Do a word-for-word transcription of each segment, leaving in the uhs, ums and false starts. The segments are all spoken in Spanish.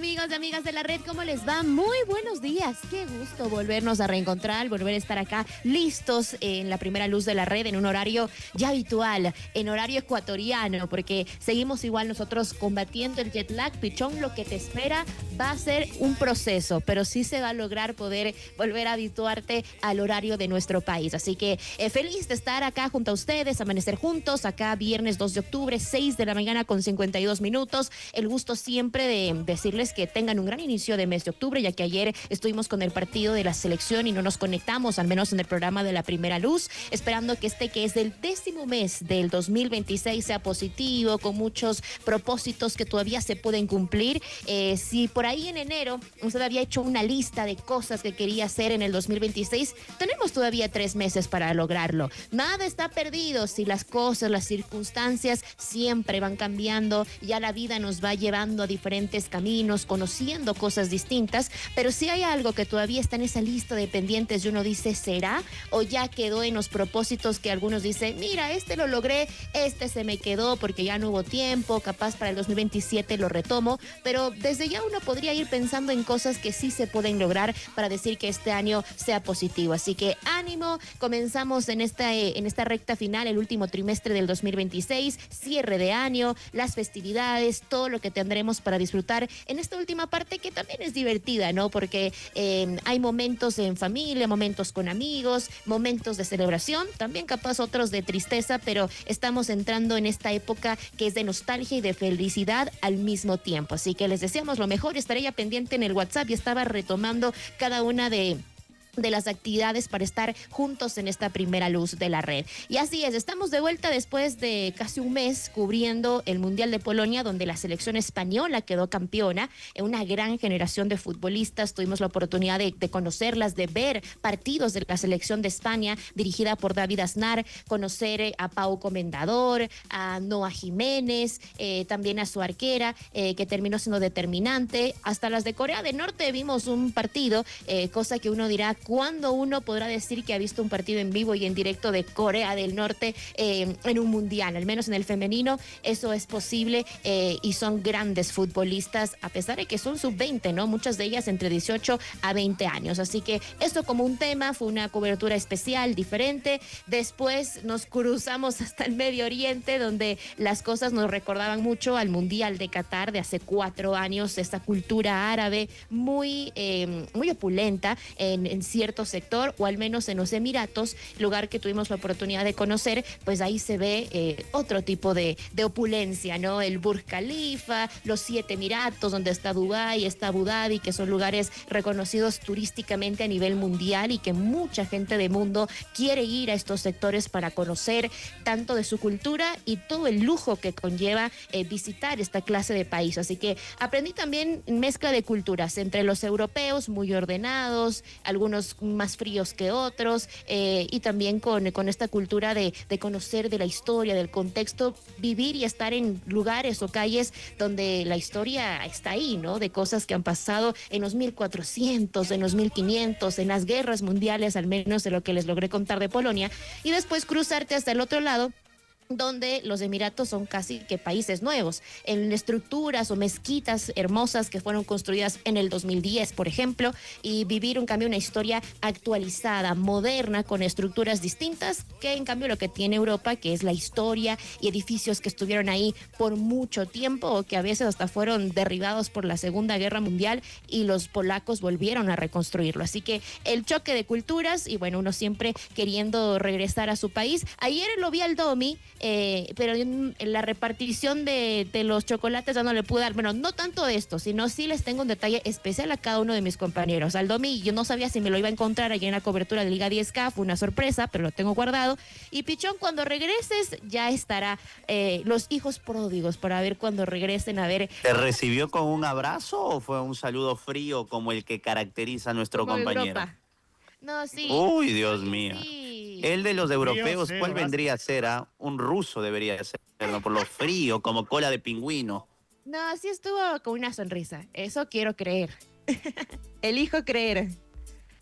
amigos y amigas de la red? ¿Cómo les va? Muy buenos días. Qué gusto volvernos a reencontrar, volver a estar acá listos en la primera luz de la red en un horario ya habitual, en horario ecuatoriano, porque seguimos igual nosotros combatiendo el jet lag. Pichón, lo que te espera va a ser un proceso, pero sí se va a lograr poder volver a habituarte al horario de nuestro país. Así que eh, feliz de estar acá junto a ustedes, amanecer juntos, acá viernes dos de octubre, seis de la mañana con cincuenta y dos minutos. El gusto siempre de decirles que tengan un gran inicio de mes de octubre, ya que ayer estuvimos con el partido de la selección y no nos conectamos, al menos en el programa de la primera luz, esperando que este, que es el décimo mes del dos mil veintiséis, sea positivo, con muchos propósitos que todavía se pueden cumplir. Eh, si por ahí en enero usted había hecho una lista de cosas que quería hacer en el dos mil veintiséis, tenemos todavía tres meses para lograrlo. Nada está perdido si las cosas, las circunstancias siempre van cambiando, ya la vida nos va llevando a diferentes caminos, conociendo cosas distintas, pero si hay algo que todavía está en esa lista de pendientes y uno dice, ¿será? O ya quedó en los propósitos que algunos dicen, mira, este lo logré, este se me quedó porque ya no hubo tiempo, capaz para el dos mil veintisiete lo retomo, pero desde ya uno podría ir pensando en cosas que sí se pueden lograr para decir que este año sea positivo. Así que ánimo, comenzamos en esta, en esta recta final, el último trimestre del dos mil veintiséis, cierre de año, las festividades, todo lo que tendremos para disfrutar en esta última parte que también es divertida, ¿no? Porque eh, hay momentos en familia, momentos con amigos, momentos de celebración, también capaz otros de tristeza, pero estamos entrando en esta época que es de nostalgia y de felicidad al mismo tiempo. Así que les deseamos lo mejor. Estaré ya pendiente en el WhatsApp y estaba retomando cada una de... de las actividades para estar juntos en esta primera luz de la red. Y así es, estamos de vuelta después de casi un mes cubriendo el Mundial de Polonia, donde la selección española quedó campeona, en una gran generación de futbolistas. Tuvimos la oportunidad de, de conocerlas, de ver partidos de la selección de España, dirigida por David Aznar, conocer a Pau Comendador, a Noah Jiménez, eh, también a su arquera, eh, que terminó siendo determinante. Hasta las de Corea del Norte vimos un partido, eh, cosa que uno dirá, ¿cuándo uno podrá decir que ha visto un partido en vivo y en directo de Corea del Norte eh, en un mundial? Al menos en el femenino eso es posible, eh, y son grandes futbolistas, a pesar de que son sub veinte, ¿no? Muchas de ellas entre dieciocho a veinte años. Así que esto como un tema, fue una cobertura especial, diferente. Después nos cruzamos hasta el Medio Oriente, donde las cosas nos recordaban mucho al Mundial de Qatar de hace cuatro años, esta cultura árabe muy, eh, muy opulenta en, en cierto sector, o al menos en los Emiratos, lugar que tuvimos la oportunidad de conocer. Pues ahí se ve eh, otro tipo de, de opulencia, ¿no? El Burj Khalifa, los siete Emiratos, donde está Dubái, está Abu Dhabi, que son lugares reconocidos turísticamente a nivel mundial y que mucha gente del mundo quiere ir a estos sectores para conocer tanto de su cultura y todo el lujo que conlleva eh, visitar esta clase de país. Así que aprendí también mezcla de culturas entre los europeos, muy ordenados, algunos más fríos que otros, eh, y también con, con esta cultura de, de conocer de la historia, del contexto, vivir y estar en lugares o calles donde la historia está ahí, ¿no? De cosas que han pasado en los mil cuatrocientos, en los mil quinientos, en las guerras mundiales, al menos de lo que les logré contar de Polonia, y después cruzarte hasta el otro lado, donde los Emiratos son casi que países nuevos, en estructuras o mezquitas hermosas que fueron construidas en el dos mil diez, por ejemplo, y vivir un cambio, una historia actualizada, moderna, con estructuras distintas, que en cambio lo que tiene Europa, que es la historia y edificios que estuvieron ahí por mucho tiempo, o que a veces hasta fueron derribados por la Segunda Guerra Mundial y los polacos volvieron a reconstruirlo. Así que el choque de culturas, y bueno, uno siempre queriendo regresar a su país. Ayer lo vi al Domi, Eh, pero en, en la repartición de, de los chocolates ya no le pude dar, bueno, no tanto de esto, sino sí les tengo un detalle especial a cada uno de mis compañeros. Al Domi, yo no sabía si me lo iba a encontrar allí en la cobertura de Liga diez K, fue una sorpresa, pero lo tengo guardado. Y Pichón, cuando regreses ya estará eh, los hijos pródigos, para ver cuando regresen, a ver. ¿Te recibió con un abrazo o fue un saludo frío como el que caracteriza a nuestro Como compañero? Europa. No, sí. Uy, Dios mío. Sí. El de los europeos, Dios, ¿cuál eh, vendría a ser? Ah? Un ruso debería ser, ¿no? Por lo frío, como cola de pingüino. No, sí estuvo con una sonrisa. Eso quiero creer. Elijo creer.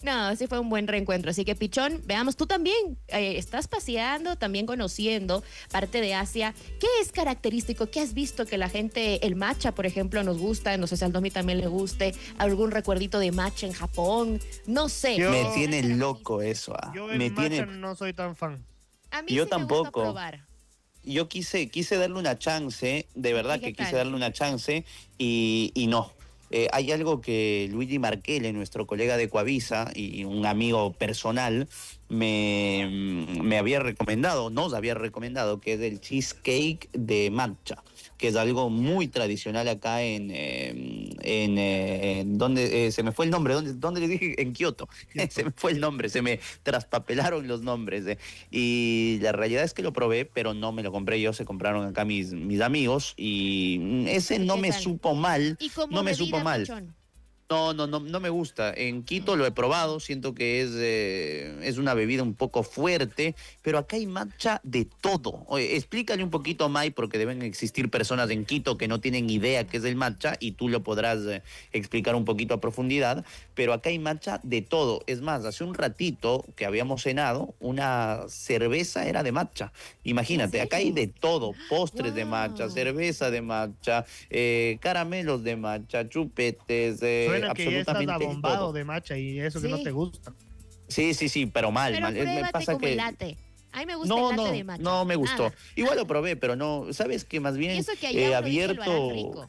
No, sí fue un buen reencuentro. Así que, Pichón, veamos, tú también eh, estás paseando, también conociendo parte de Asia. ¿Qué es característico? ¿Qué has visto que la gente, el matcha, por ejemplo, nos gusta? No sé si al Domi también le guste. ¿Algún recuerdito de matcha en Japón? No sé. Yo- Me ¿qué es tiene característico? loco eso. ah. Yo en Me matcha tiene... no soy tan fan. A mí Yo sí me gusta tampoco. probar. Yo quise, quise darle una chance, de verdad ¿Y qué que quise tal? darle una chance y, y no. Eh, hay algo que Luigi Marchele, nuestro colega de Coavisa y un amigo personal, me, me había recomendado, nos había recomendado, que es el cheesecake de matcha, que es algo muy tradicional acá en, eh, en, eh, en donde eh, se me fue el nombre, ¿dónde, dónde le dije? En Kioto. Se me fue el nombre, se me traspapelaron los nombres. eh. Y la realidad es que lo probé, pero no me lo compré yo, se compraron acá mis, mis amigos y mm, ese ¿Y no qué me tal? supo mal, Y como no me bebida, supo mal. Pichón. No, no, no, no me gusta. En Quito lo he probado, siento que es, eh, es una bebida un poco fuerte, pero acá hay matcha de todo. Oye, explícale un poquito, May, porque deben existir personas en Quito que no tienen idea qué es el matcha y tú lo podrás eh, explicar un poquito a profundidad, pero acá hay matcha de todo. Es más, hace un ratito que habíamos cenado, una cerveza era de matcha. Imagínate, acá hay serio? de todo, postres de matcha, Wow. cerveza de matcha, eh, caramelos de matcha, chupetes, eh, Suena que ya estás absolutamente abombado todo. de matcha y eso que no Sí. te gusta. Sí, sí, sí, pero mal, Pero mal. Eh, Me pruébate pasa como el que latte. A mí me gusta no, el latte no, de matcha. no me gustó. Ah, Igual lo probé, pero no, ¿sabes qué? Más y bien eso que allá eh, uno dice lo harán abierto. rico.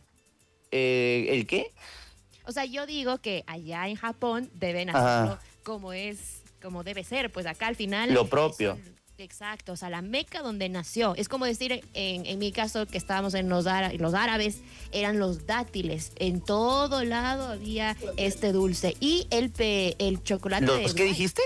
eh, ¿el qué? O sea, yo digo que allá en Japón deben Ajá. hacerlo como es, como debe ser. Pues acá al final. Lo propio. son- Exacto, o sea, la meca donde nació. Es como decir, en, en mi caso, que estábamos en los, ára- los árabes, eran los dátiles. En todo lado había este dulce. Y el, pe- el chocolate de ¿Los qué Dubái. dijiste?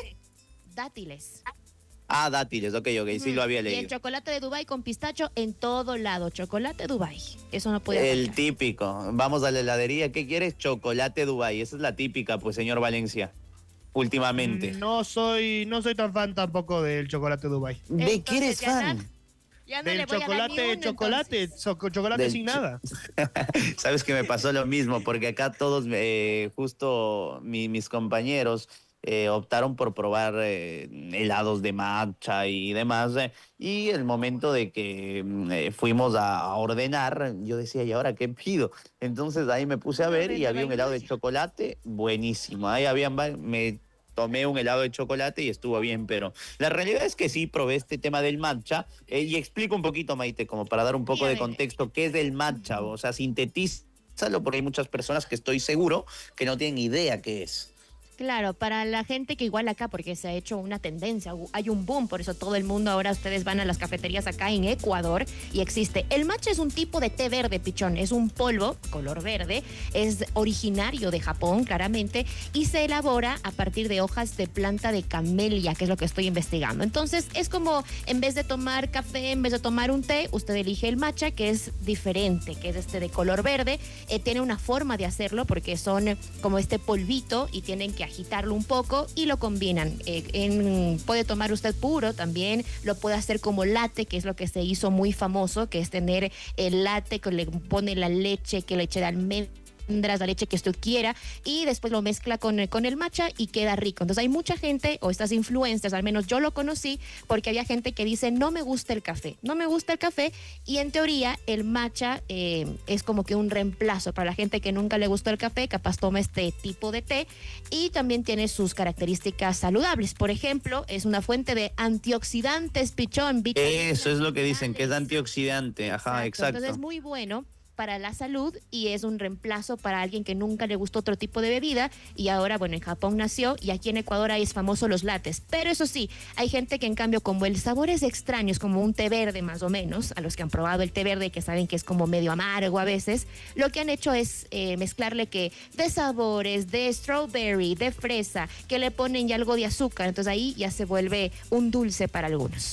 Dátiles. Ah, dátiles, ok, ok, sí Ujú. lo había Y el leído. chocolate de Dubái con pistacho en todo lado. Chocolate Dubái. Eso no puede El faltar. típico. Vamos a la heladería. ¿Qué quieres? Chocolate Dubai. Esa es la típica, pues, señor Valencia. Últimamente. No soy, no soy tan fan tampoco del chocolate Dubai. ¿De qué eres Entonces, ya fan? nada. Ya no Del le voy a dar ni chocolate, uno, chocolate, entonces. so- chocolate Del sin cho- nada. Sabes que me pasó lo mismo, porque acá todos, eh, justo mi- mis compañeros, eh, optaron por probar eh, helados de matcha y demás. eh, y el momento de que mm, eh, fuimos a, a ordenar, yo decía, ¿y ahora qué pido? Entonces ahí me puse a Uno ver y de había un helado de vainilla. chocolate buenísimo. Ahí habían, va- me tomé un helado de chocolate y estuvo bien, pero la realidad es que sí probé este tema del matcha eh, y explico un poquito, Maite, como para dar un poco de Dígame. contexto, ¿qué es el matcha? O sea, sintetízalo porque hay muchas personas que estoy seguro que no tienen idea qué es. Claro, para la gente que igual acá, porque se ha hecho una tendencia, hu- hay un boom, por eso todo el mundo ahora ustedes van a las cafeterías acá en Ecuador y existe. El matcha es un tipo de té verde, Pichón, es un polvo color verde, es originario de Japón, claramente, y se elabora a partir de hojas de planta de camelia, que es lo que estoy investigando. Entonces, es como en vez de tomar café, en vez de tomar un té, usted elige el matcha, que es diferente, que es este de color verde, eh, tiene una forma de hacerlo porque son eh, como este polvito y tienen que agitarlo un poco y lo combinan. Eh, en- puede tomar usted puro también, lo puede hacer como latte, que es lo que se hizo muy famoso, que es tener el latte que le pone la leche, que leche de almendras, la leche que usted quiera, y después lo mezcla con, con el matcha y queda rico. Entonces hay mucha gente, o estas influencers, al menos yo lo conocí, porque había gente que dice, no me gusta el café, no me gusta el café, y en teoría el matcha eh, es como que un reemplazo para la gente que nunca le gustó el café, capaz toma este tipo de té, y también tiene sus características saludables. Por ejemplo, es una fuente de antioxidantes, Pichón, vitaminas, Eso es lo que dicen, que es minerales. antioxidante. Ajá, exacto. Entonces es muy bueno para la salud y es un reemplazo para alguien que nunca le gustó otro tipo de bebida y ahora, bueno, en Japón nació y aquí en Ecuador ahí es famoso los lates. Pero eso sí, hay gente que en cambio como el sabor es extraño, es como un té verde más o menos, a los que han probado el té verde que saben que es como medio amargo a veces, lo que han hecho es eh, mezclarle que de sabores, de strawberry, de fresa, que le ponen ya algo de azúcar, entonces ahí ya se vuelve un dulce para algunos.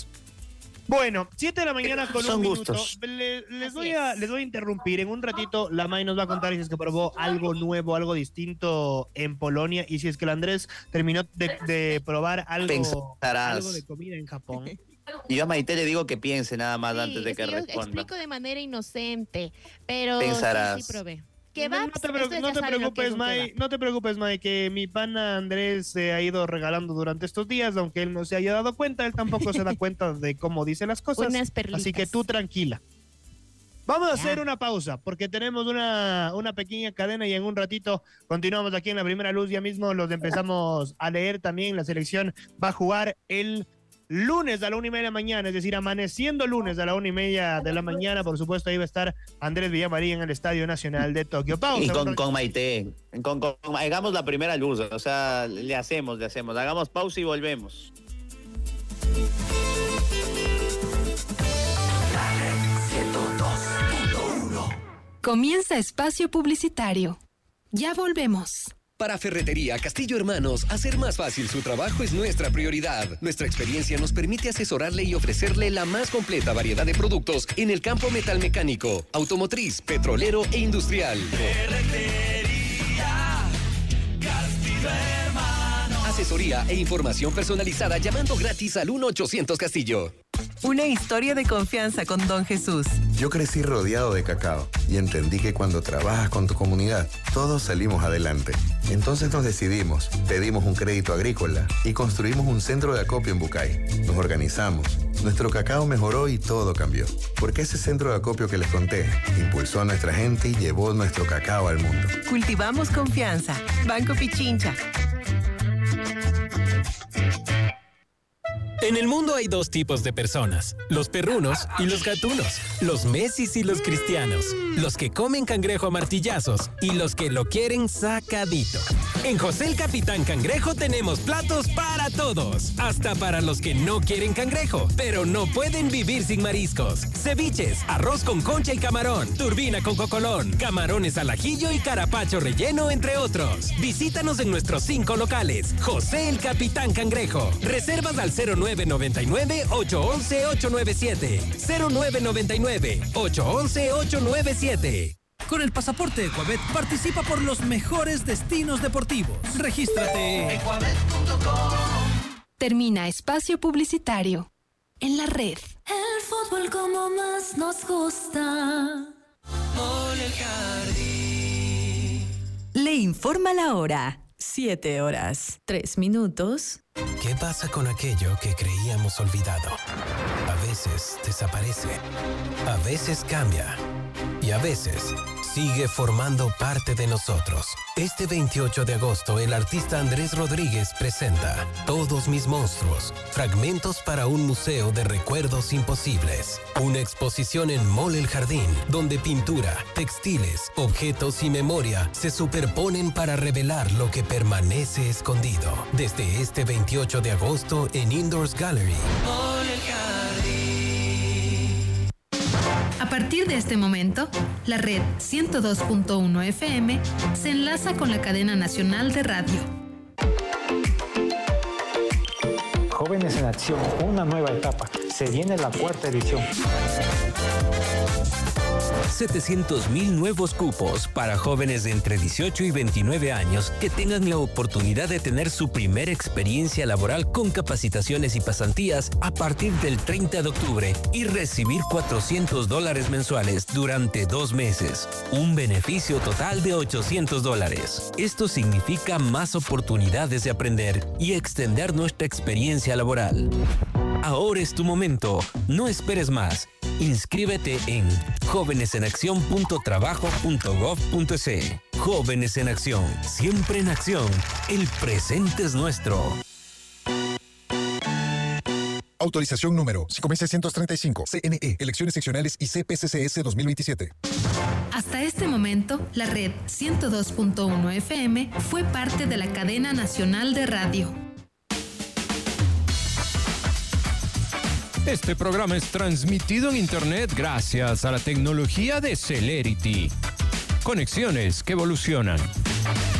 Bueno, siete de la mañana con Son un minuto. gustos. Le- les, Así voy a, es. les voy a interrumpir. En un ratito, la May nos va a contar si es que probó algo nuevo, algo distinto en Polonia y si es que el Andrés terminó de, de probar algo, Pensarás. algo de comida en Japón. Y yo a Maite le digo que piense nada más Sí, antes de es que que yo responda. explico de manera inocente, pero sí, Pensarás. sí probé. kebabs. No te, preocu- ustedes no ya te saben lo que es preocupes, un May, kebab. no te preocupes, May, que mi pana Andrés se ha ido regalando durante estos días, aunque él no se haya dado cuenta, él tampoco se da cuenta de cómo dice las cosas. Unas perlitas. Así que tú tranquila. Vamos a Ya. hacer una pausa porque tenemos una, una pequeña cadena y en un ratito continuamos aquí en la primera luz. Ya mismo los empezamos a leer también. La selección va a jugar el lunes a la una y media de la mañana, es decir, amaneciendo lunes a la una y media de la mañana. Por supuesto, ahí va a estar Andrés Villamarín en el Estadio Nacional de Tokio. Pausa. Y un con, ratito. con Maite, con, con- hagamos la primera luz, o sea, le hacemos, le hacemos, hagamos pausa y volvemos. Comienza espacio publicitario. Ya volvemos. Para Ferretería Castillo Hermanos, hacer más fácil su trabajo es nuestra prioridad. Nuestra experiencia nos permite asesorarle y ofrecerle la más completa variedad de productos en el campo metalmecánico, automotriz, petrolero e industrial. Ferretería Castillo Hermanos. Asesoría e información personalizada llamando gratis al uno ochocientos Castillo. Una historia de confianza con Don Jesús. Yo crecí rodeado de cacao y entendí que cuando trabajas con tu comunidad, todos salimos adelante. Entonces nos decidimos, pedimos un crédito agrícola y construimos un centro de acopio en Bucay. Nos organizamos, nuestro cacao mejoró y todo cambió. Porque ese centro de acopio que les conté impulsó a nuestra gente y llevó nuestro cacao al mundo. Cultivamos confianza. Banco Pichincha. En el mundo hay dos tipos de personas, los perrunos y los gatunos, los Messis y los cristianos, los que comen cangrejo a martillazos y los que lo quieren sacadito. En José el Capitán Cangrejo tenemos platos para todos, hasta para los que no quieren cangrejo, pero no pueden vivir sin mariscos. Ceviches, arroz con concha y camarón, turbina con cocolón, camarones al ajillo y carapacho relleno, entre otros. Visítanos en nuestros cinco locales. José el Capitán Cangrejo. Reservas al cero nueve nueve nueve, ocho uno uno, ocho nueve siete. cero nueve nueve nueve, ocho uno uno, ocho nueve siete. Con el pasaporte Ecuabet participa por los mejores destinos deportivos. Regístrate. Ecuabet punto com. Termina espacio publicitario. En la red. El fútbol como más nos gusta. Mole el Jardín. Le informa la hora. Siete horas, tres minutos. ¿Qué pasa con aquello que creíamos olvidado? A veces desaparece, a veces cambia y a veces sigue formando parte de nosotros. Este veintiocho de agosto, el artista Andrés Rodríguez presenta Todos mis monstruos, fragmentos para un museo de recuerdos imposibles. Una exposición en Mole el Jardín, donde pintura, textiles, objetos y memoria se superponen para revelar lo que permanece escondido. Desde este veintiocho de agosto en Indoors Gallery. Mole el Jardín. A partir de este momento, la red ciento dos punto uno F M se enlaza con la cadena nacional de radio. Jóvenes en Acción, una nueva etapa. Se viene la cuarta edición. setecientos mil nuevos cupos para jóvenes de entre dieciocho y veintinueve años que tengan la oportunidad de tener su primera experiencia laboral con capacitaciones y pasantías a partir del treinta de octubre y recibir cuatrocientos dólares mensuales durante dos meses. Un beneficio total de ochocientos dólares. Esto significa más oportunidades de aprender y extender nuestra experiencia laboral. Ahora es tu momento. No esperes más. Inscríbete en jóvenes en acción punto trabajo punto gov punto es. Jóvenes en Acción. Siempre en acción. El presente es nuestro. Autorización número cinco mil seiscientos treinta y cinco. C N E. Elecciones seccionales y C P C C S dos mil veintisiete. Hasta este momento, la red ciento dos punto uno F M fue parte de la cadena nacional de radio. Este programa es transmitido en Internet gracias a la tecnología de Celerity. Conexiones que evolucionan.